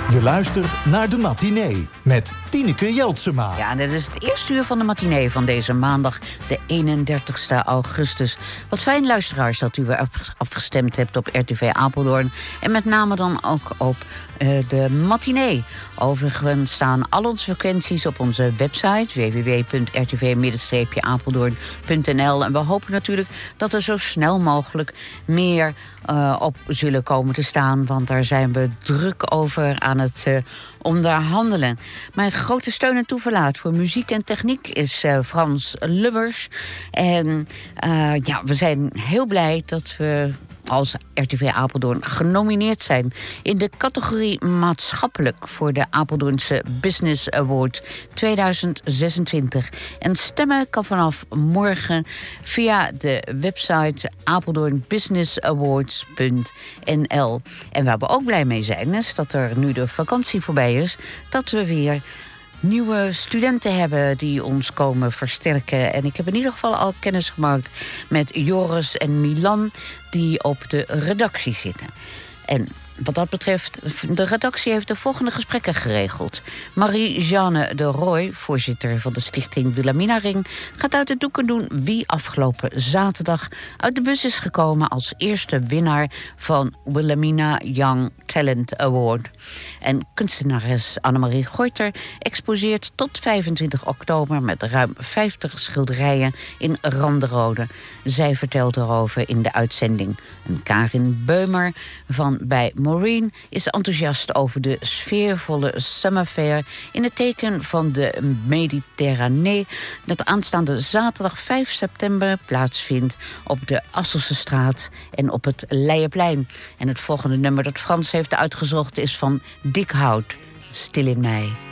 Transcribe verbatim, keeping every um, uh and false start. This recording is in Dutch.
Je luistert naar De Matinee met Tineke Jeltsema. Ja, en dit is het eerste uur van De Matinee van deze maandag, de eenendertigste augustus. Wat fijn, luisteraars, dat u weer afgestemd hebt op R T V Apeldoorn. En met name dan ook op uh, de Matinee. Overigens staan al onze frequenties op onze website w w w punt r t v apeldoorn punt n l. En we hopen natuurlijk dat er zo snel mogelijk meer uh, op zullen komen te staan. Want daar zijn we druk over aan het uh, onderhandelen. Mijn grote steun en toeverlaat voor muziek en techniek is uh, Frans Lubbers. En uh, ja, we zijn heel blij dat we als R T V Apeldoorn genomineerd zijn in de categorie maatschappelijk voor de Apeldoornse Business Award tweeduizend zesentwintig. En stemmen kan vanaf morgen via de website apeldoorn business awards punt n l. En waar we ook blij mee zijn is dat er nu de vakantie voorbij is, dat we weer nieuwe studenten hebben die ons komen versterken. En ik heb in ieder geval al kennis gemaakt met Joris en Milan, die op de redactie zitten. En wat dat betreft, de redactie heeft de volgende gesprekken geregeld. Marie-Jeanne de Rooij, voorzitter van de stichting Wilhelmina Ring, gaat uit de doeken doen wie afgelopen zaterdag uit de bus is gekomen als eerste winnaar van Wilhelmina Young Talent Award. En kunstenares Annemarie Goiter exposeert tot vijfentwintig oktober met ruim vijftig schilderijen in Randerode. Zij vertelt erover in de uitzending. En Karin Beumer van bij Maureen is enthousiast over de sfeervolle Summer Fair in het teken van de Mediterranee, dat aanstaande zaterdag vijf september plaatsvindt op de Asselse straat en op het Leijerplein. En het volgende nummer dat Frans heeft uitgezocht is van Dick Hout, Stil in Mei.